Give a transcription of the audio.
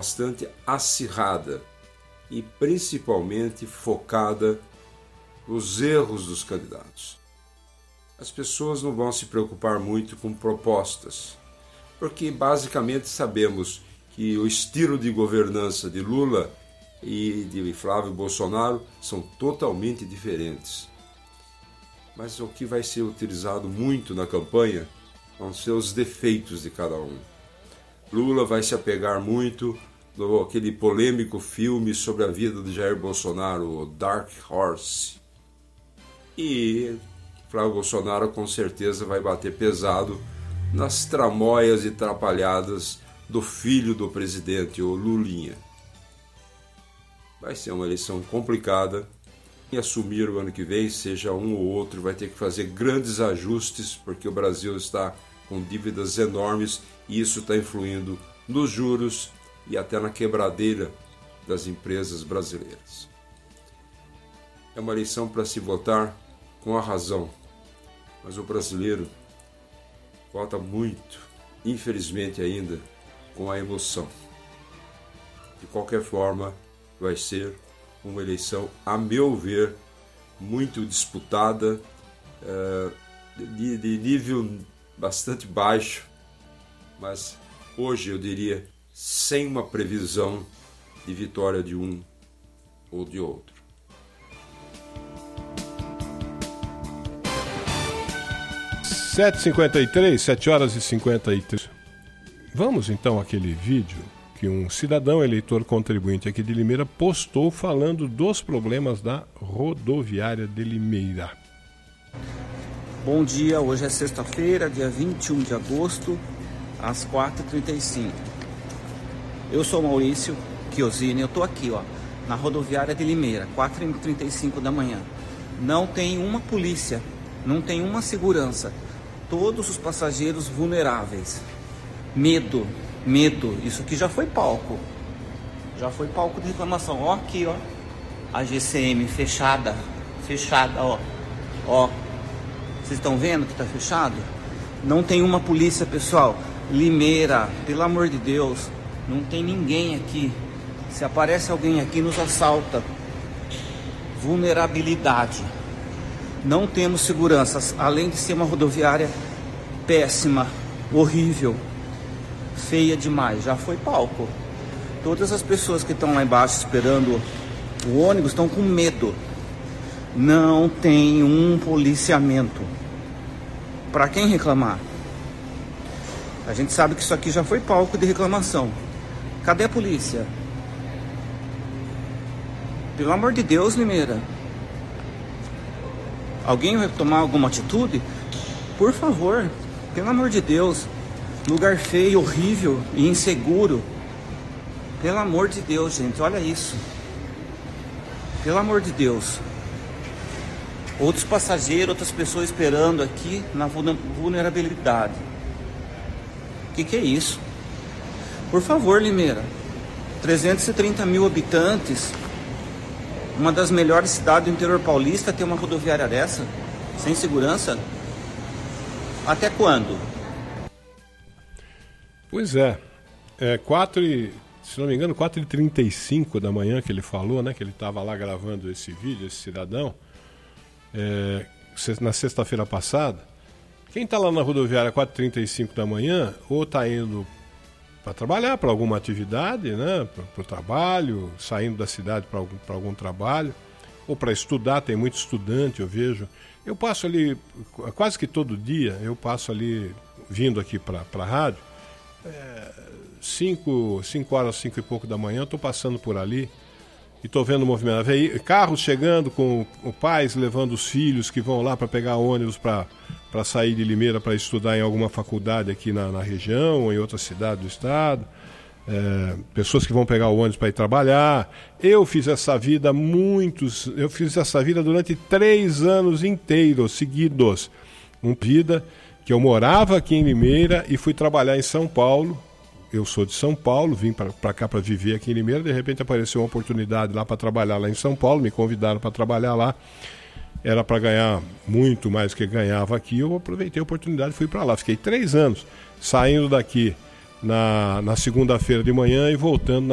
bastante acirrada e principalmente focada nos erros dos candidatos. As pessoas não vão se preocupar muito com propostas, porque basicamente sabemos que o estilo de governança de Lula e de Flávio Bolsonaro são totalmente diferentes. Mas o que vai ser utilizado muito na campanha vão ser os defeitos de cada um. Lula vai se apegar muito naquele polêmico filme sobre a vida de Jair Bolsonaro, o Dark Horse. E Flávio Bolsonaro com certeza vai bater pesado nas tramóias e trapalhadas do filho do presidente, o Lulinha. Vai ser uma eleição complicada. E assumir o ano que vem, seja um ou outro, vai ter que fazer grandes ajustes, porque o Brasil está com dívidas enormes e isso está influindo nos juros e até na quebradeira das empresas brasileiras. É uma eleição para se votar com a razão, mas o brasileiro vota muito, infelizmente ainda, com a emoção. De qualquer forma, vai ser uma eleição, a meu ver, muito disputada, de nível bastante baixo, mas hoje eu diria sem uma previsão de vitória de um ou de outro. (7h53), 7h53. Vamos então àquele vídeo que um cidadão eleitor contribuinte aqui de Limeira postou falando dos problemas da rodoviária de Limeira. Bom dia, hoje é sexta-feira, dia 21 de agosto, às 4h35. Eu sou Maurício Chiosini, eu estou aqui na rodoviária de Limeira, 4h35 da manhã. Não tem uma polícia, não tem uma segurança, todos os passageiros vulneráveis. Medo, isso aqui já foi palco de reclamação. Ó aqui, a GCM fechada, ó, vocês estão vendo que tá fechado? Não tem uma polícia, pessoal. Limeira, pelo amor de Deus, não tem ninguém aqui. Se aparece alguém aqui, nos assalta. Vulnerabilidade. Não temos segurança, além de ser uma rodoviária péssima, horrível, feia demais, já foi palco. Todas as pessoas que estão lá embaixo esperando o ônibus estão com medo. Não tem um policiamento. Para quem reclamar? A gente sabe que isso aqui já foi palco de reclamação. Cadê a polícia? Pelo amor de Deus, Limeira. Alguém vai tomar alguma atitude? Por favor, pelo amor de Deus. Lugar feio, horrível e inseguro. Pelo amor de Deus, gente, olha isso. Pelo amor de Deus. Outros passageiros, outras pessoas esperando aqui na vulnerabilidade. O que é isso? Por favor, Limeira. 330 mil habitantes. Uma das melhores cidades do interior paulista, ter uma rodoviária dessa? Sem segurança? Até quando? Pois é, se não me engano, 4h35 da manhã que ele falou, né, que ele estava lá gravando esse vídeo, esse cidadão, na sexta-feira passada. Quem está lá na rodoviária 4h35 da manhã, ou está indo para trabalhar, para alguma atividade, né, para o trabalho, saindo da cidade para algum trabalho, ou para estudar, tem muito estudante, eu vejo. Eu passo ali, quase que todo dia, eu passo ali, vindo aqui para a rádio, 5 horas, 5 e pouco da manhã, eu estou passando por ali e estou vendo o movimento. Carros chegando com pais levando os filhos que vão lá para pegar ônibus para sair de Limeira para estudar em alguma faculdade aqui na região ou em outra cidade do estado. Pessoas que vão pegar o ônibus para ir trabalhar. Eu fiz essa vida durante 3 anos inteiros, seguidos. Uma vida que eu morava aqui em Limeira e fui trabalhar em São Paulo. Eu sou de São Paulo, vim para cá para viver aqui em Limeira. De repente apareceu uma oportunidade lá para trabalhar lá em São Paulo, me convidaram para trabalhar lá. Era para ganhar muito mais do que ganhava aqui. Eu aproveitei a oportunidade e fui para lá. Fiquei 3 anos saindo daqui na segunda-feira de manhã e voltando